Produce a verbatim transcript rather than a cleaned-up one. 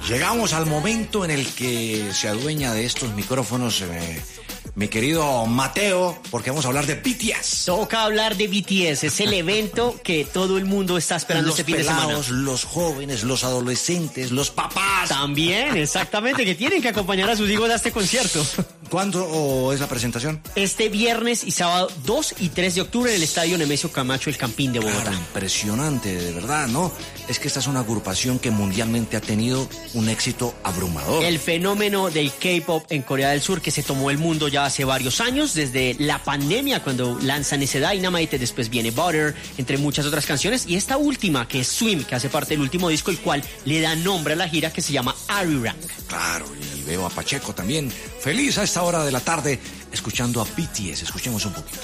Llegamos al momento en el que se adueña de estos micrófonos eh, mi querido Mateo, porque vamos a hablar de B T S. Toca hablar de B T S, es el evento que todo el mundo está esperando los este fin pelados, de semana. Los jóvenes, los adolescentes, los papás. También, exactamente, que tienen que acompañar a sus hijos a este concierto. ¿Cuándo oh, es la presentación? Este viernes y sábado dos y tres de octubre en el Estadio Nemesio Camacho, el Campín de Bogotá. Claro, impresionante, de verdad, ¿no? Es que esta es una agrupación que mundialmente ha tenido un éxito abrumador. El fenómeno del K-pop en Corea del Sur que se tomó el mundo ya hace varios años, desde la pandemia cuando lanzan ese Dynamite, después viene Butter, entre muchas otras canciones, y esta última que es Swim, que hace parte del último disco, el cual le da nombre a la gira, que se llama Arirang. Claro, y veo a Pacheco también feliz a esta hora de la tarde escuchando a B T S. Escuchemos un poquito.